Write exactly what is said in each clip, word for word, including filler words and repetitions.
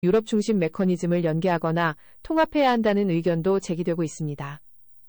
유럽 중심 메커니즘을 연계하거나 통합해야 한다는 의견도 제기되고 있습니다.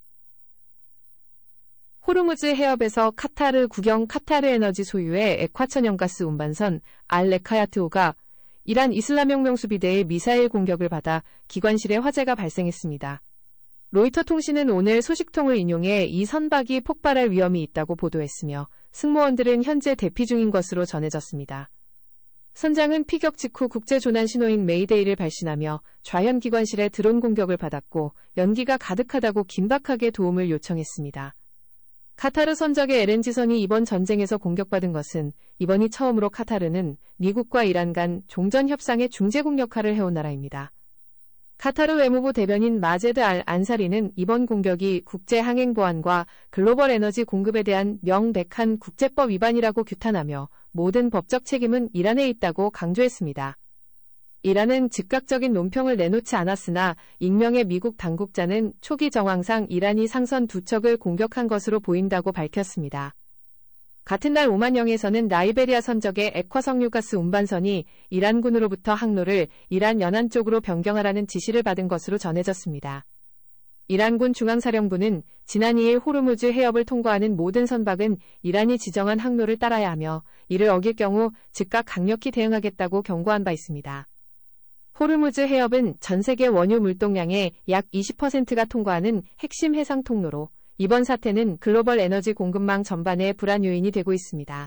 호르무즈 해협에서 카타르 국영 카타르 에너지 소유의 액화 천연가스 운반선 알-레카야트호가 이란 이슬람혁명 수비대의 미사일 공격을 받아 기관실에 화재가 발생했습니다. 로이터 통신은 오늘 소식통을 인용해 이 선박이 폭발할 위험이 있다고 보도했으며 승무원들은 현재 대피 중인 것으로 전해졌습니다. 선장은 피격 직후 국제조난 신호인 메이데이를 발신하며 좌현 기관실에 드론 공격을 받았고 연기가 가득하다고 긴박하게 도움을 요청했습니다. 카타르 선적의 엘엔지선이 이번 전쟁에서 공격받은 것은 이번이 처음으로 카타르는 미국과 이란 간 종전 협상의 중재국 역할을 해온 나라입니다. 카타르 외무부 대변인 마제드 알 안사리는 이번 공격이 국제항행보안과 글로벌 에너지 공급에 대한 명백한 국제법 위반이라고 규탄하며 모든 법적 책임은 이란에 있다고 강조했습니다. 이란은 즉각적인 논평을 내놓지 않았으나 익명의 미국 당국자는 초기 정황상 이란이 상선 두 척을 공격한 것으로 보인다고 밝혔습니다. 같은 날 오만영에서는 라이베리아 선적의 액화 석유가스 운반선이 이란군으로부터 항로를 이란 연안 쪽으로 변경하라는 지시를 받은 것으로 전해졌습니다. 이란군 중앙사령부는 지난 이 일 호르무즈 해협을 통과하는 모든 선박은 이란이 지정한 항로를 따라야 하며 이를 어길 경우 즉각 강력히 대응하겠다고 경고한 바 있습니다. 호르무즈 해협은 전 세계 원유 물동량의 약 이십 퍼센트가 통과하는 핵심 해상 통로로 이번 사태는 글로벌 에너지 공급망 전반의 불안 요인이 되고 있습니다.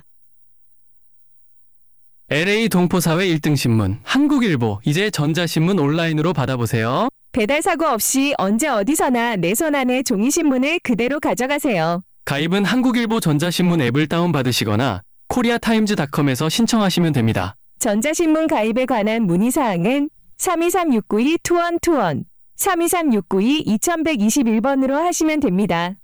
엘에이 동포사회 일 등 신문 한국일보, 이제 전자신문 온라인으로 받아보세요. 배달 사고 없이 언제 어디서나 내 손 안에 종이신문을 그대로 가져가세요. 가입은 한국일보 전자신문 앱을 다운받으시거나 코리아타임즈닷컴에서 신청하시면 됩니다. 전자신문 가입에 관한 문의사항은 삼이삼 육구이 이일이일, 삼이삼 육구이 이일이일 번으로 하시면 됩니다.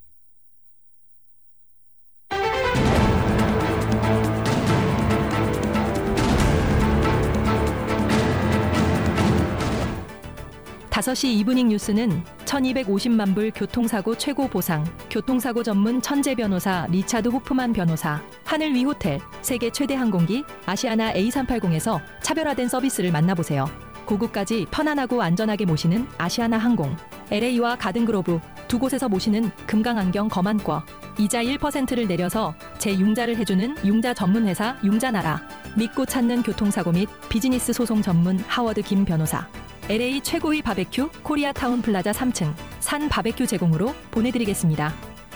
다섯 시 이브닝 뉴스는 천이백오십만 불 교통사고 최고 보상, 교통사고 전문 천재 변호사 리차드 호프만 변호사, 하늘 위 호텔, 세계 최대 항공기 아시아나 에이 삼백팔십에서 차별화된 서비스를 만나보세요. 고국까지 편안하고 안전하게 모시는 아시아나 항공, 엘에이와 가든그로브 두 곳에서 모시는 금강안경 검안권, 이자 일 퍼센트를 내려서 재융자를 해주는 융자 전문회사 융자나라, 믿고 찾는 교통사고 및 비즈니스 소송 전문 하워드 김 변호사, 엘에이 최고의 바베큐 코리아타운 플라자 삼 층 산 바베큐 제공으로 보내드리겠습니다.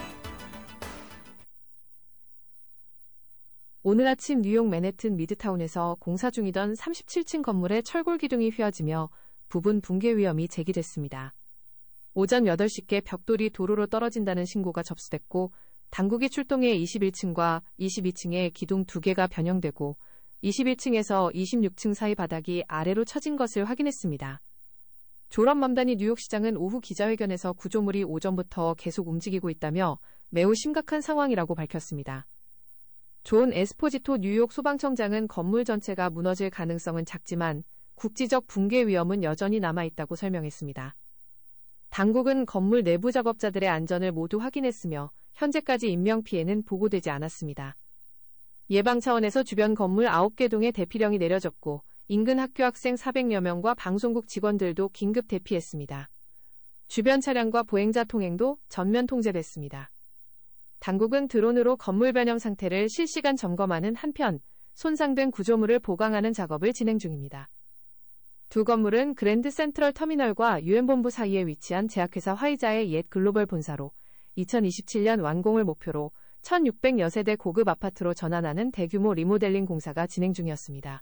오늘 아침 뉴욕 맨해튼 미드타운에서 공사 중이던 삼십칠 층 건물의 철골 기둥이 휘어지며 부분 붕괴 위험이 제기됐습니다. 오전 여덟 시께 벽돌이 도로로 떨어진다는 신고가 접수됐고 당국이 출동해 이십일 층과 이십이 층에 기둥 두 개가 변형되고 이십일 층에서 이십육 층 사이 바닥이 아래로 처진 것을 확인했습니다. 조런 맘다니 뉴욕시장은 오후 기자회견에서 구조물이 오전부터 계속 움직이고 있다며 매우 심각한 상황이라고 밝혔습니다. 존 에스포지토 뉴욕 소방청장은 건물 전체가 무너질 가능성은 작지만 국지적 붕괴 위험은 여전히 남아있다고 설명했습니다. 당국은 건물 내부 작업자들의 안전을 모두 확인했으며 현재까지 인명피해는 보고되지 않았습니다. 예방 차원에서 주변 건물 아홉 개 동에 대피령이 내려졌고 인근 학교 학생 사백여 명과 방송국 직원들도 긴급 대피했습니다. 주변 차량과 보행자 통행도 전면 통제됐습니다. 당국은 드론으로 건물 변형 상태를 실시간 점검하는 한편 손상된 구조물을 보강하는 작업을 진행 중입니다. 두 건물은 그랜드 센트럴 터미널과 유엔본부 사이에 위치한 제약회사 화이자의 옛 글로벌 본사로 이천이십칠 년 완공을 목표로 천육백여 세대 고급 아파트로 전환하는 대규모 리모델링 공사가 진행 중이었습니다.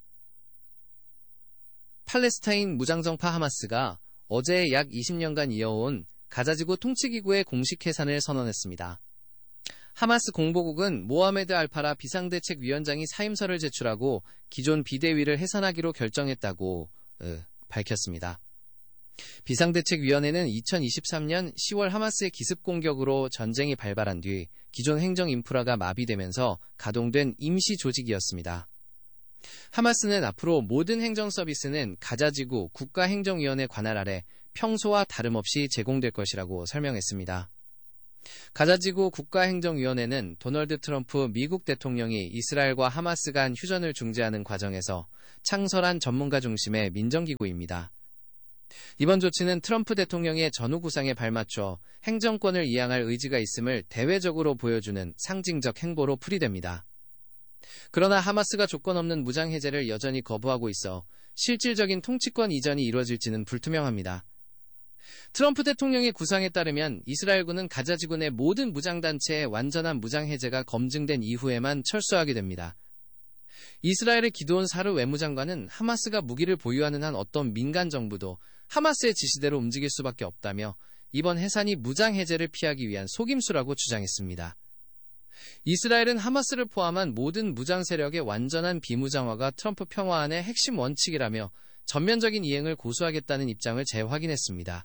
팔레스타인 무장정파 하마스가 어제 약 이십 년간 이어온 가자지구 통치기구의 공식 해산을 선언했습니다. 하마스 공보국은 모하메드 알파라 비상대책위원장이 사임서를 제출하고 기존 비대위를 해산하기로 결정했다고 으, 밝혔습니다. 비상대책위원회는 이천이십삼 년 시월 하마스의 기습 공격으로 전쟁이 발발한 뒤 기존 행정 인프라가 마비되면서 가동된 임시 조직이었습니다. 하마스는 앞으로 모든 행정 서비스는 가자지구 국가행정위원회 관할 아래 평소와 다름없이 제공될 것이라고 설명했습니다. 가자지구 국가행정위원회는 도널드 트럼프 미국 대통령이 이스라엘과 하마스 간 휴전을 중재하는 과정에서 창설한 전문가 중심의 민정기구입니다. 이번 조치는 트럼프 대통령의 전후 구상에 발맞춰 행정권을 이양할 의지가 있음을 대외적으로 보여주는 상징적 행보로 풀이됩니다. 그러나 하마스가 조건 없는 무장 해제를 여전히 거부하고 있어 실질적인 통치권 이전이 이루어질지는 불투명합니다. 트럼프 대통령의 구상에 따르면 이스라엘군은 가자지구 내 모든 무장단체의 완전한 무장 해제가 검증된 이후에만 철수하게 됩니다. 이스라엘의 기드온 사르 외무장관은 하마스가 무기를 보유하는 한 어떤 민간 정부도 하마스의 지시대로 움직일 수밖에 없다며 이번 해산이 무장 해제를 피하기 위한 속임수라고 주장했습니다. 이스라엘은 하마스를 포함한 모든 무장 세력의 완전한 비무장화가 트럼프 평화안의 핵심 원칙이라며 전면적인 이행을 고수하겠다는 입장을 재확인했습니다.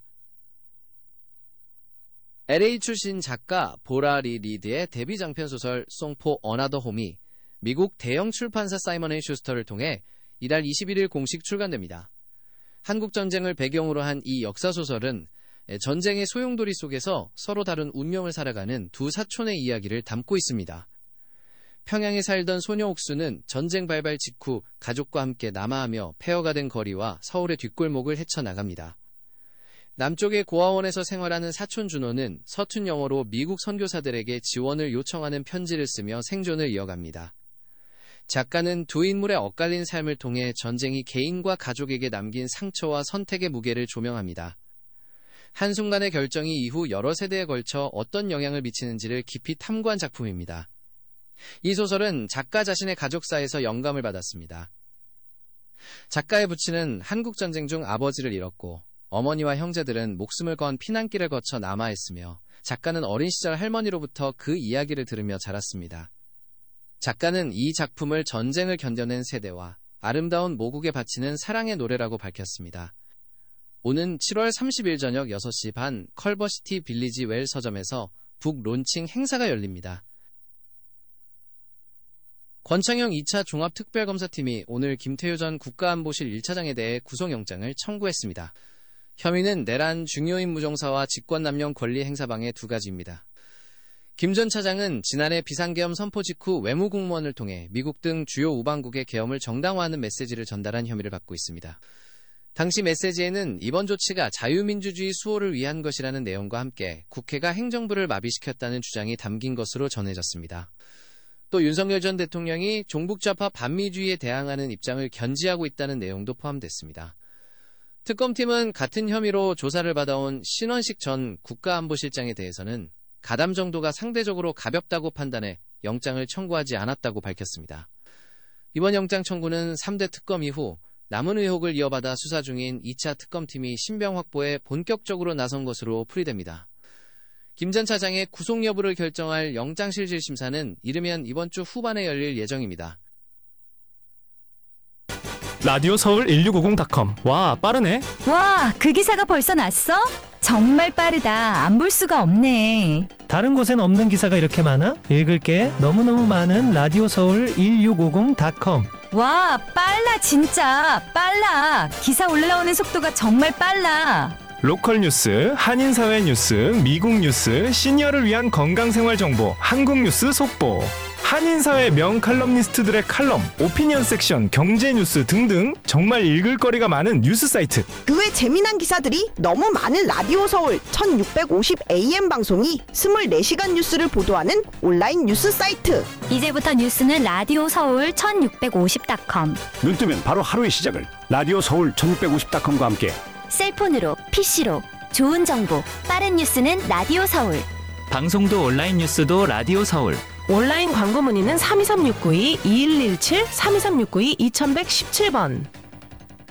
엘에이 출신 작가 보라 리 리드의 데뷔 장편 소설 송 포 어나더 홈이 미국 대형 출판사 사이먼 앤 슈스터를 통해 이달 이십일일 공식 출간됩니다. 한국 전쟁을 배경으로 한 이 역사 소설은 전쟁의 소용돌이 속에서 서로 다른 운명을 살아가는 두 사촌의 이야기를 담고 있습니다. 평양에 살던 소녀 옥수는 전쟁 발발 직후 가족과 함께 남하하며 폐허가 된 거리와 서울의 뒷골목을 헤쳐나갑니다. 남쪽의 고아원에서 생활하는 사촌 준호는 서툰 영어로 미국 선교사들에게 지원을 요청하는 편지를 쓰며 생존을 이어갑니다. 작가는 두 인물의 엇갈린 삶을 통해 전쟁이 개인과 가족에게 남긴 상처와 선택의 무게를 조명합니다. 한순간의 결정이 이후 여러 세대에 걸쳐 어떤 영향을 미치는지를 깊이 탐구한 작품입니다. 이 소설은 작가 자신의 가족사에서 영감을 받았습니다. 작가의 부친은 한국전쟁 중 아버지를 잃었고 어머니와 형제들은 목숨을 건 피난길을 거쳐 남하했으며 작가는 어린 시절 할머니로부터 그 이야기를 들으며 자랐습니다. 작가는 이 작품을 전쟁을 견뎌낸 세대와 아름다운 모국에 바치는 사랑의 노래라고 밝혔습니다. 오는 칠월 삼십일 저녁 여섯 시 반 컬버시티 빌리지 웰 서점에서 북 론칭 행사가 열립니다. 권창영 이 차 종합특별검사팀이 오늘 김태효 전 국가안보실 일 차장에 대해 구속영장을 청구했습니다. 혐의는 내란 중요인 무정사와 직권남용 권리 행사방해 두 가지입니다. 김 전 차장은 지난해 비상계엄 선포 직후 외무공무원을 통해 미국 등 주요 우방국의 계엄을 정당화하는 메시지를 전달한 혐의를 받고 있습니다. 당시 메시지에는 이번 조치가 자유민주주의 수호를 위한 것이라는 내용과 함께 국회가 행정부를 마비시켰다는 주장이 담긴 것으로 전해졌습니다. 또 윤석열 전 대통령이 종북좌파 반미주의에 대항하는 입장을 견지하고 있다는 내용도 포함됐습니다. 특검팀은 같은 혐의로 조사를 받아온 신원식 전 국가안보실장에 대해서는 가담 정도가 상대적으로 가볍다고 판단해 영장을 청구하지 않았다고 밝혔습니다. 이번 영장 청구는 삼 대 특검 이후 남은 의혹을 이어받아 수사 중인 이 차 특검팀이 신병 확보에 본격적으로 나선 것으로 풀이됩니다. 김 전 차장의 구속 여부를 결정할 영장실질 심사는 이르면 이번 주 후반에 열릴 예정입니다. 라디오 서울 일육오공 닷컴. 와, 빠르네. 와, 그 기사가 벌써 났어? 정말 빠르다. 안 볼 수가 없네. 다른 곳엔 없는 기사가 이렇게 많아? 읽을 게 너무너무 많은 라디오 서울 일육오공 닷컴. 와, 빨라 진짜. 빨라. 기사 올라오는 속도가 정말 빨라. 로컬 뉴스, 한인사회 뉴스, 미국 뉴스, 시니어를 위한 건강생활 정보, 한국 뉴스 속보. 한인사회 명칼럼니스트들의 칼럼, 오피니언 섹션, 경제 뉴스 등등 정말 읽을 거리가 많은 뉴스 사이트. 그 외 재미난 기사들이 너무 많은 라디오 서울 천육백오십 에이엠 방송이 이십사 시간 뉴스를 보도하는 온라인 뉴스 사이트. 이제부터 뉴스는 라디오 서울 천육백오십 닷컴. 눈 뜨면 바로 하루의 시작을 라디오 서울 천육백오십 닷컴과 함께 셀폰으로, 피시로 좋은 정보, 빠른 뉴스는 라디오 서울. 방송도 온라인 뉴스도 라디오 서울. 온라인 광고 문의는 삼이삼육구이 이일일칠 삼이삼육구이 이천백십칠 번.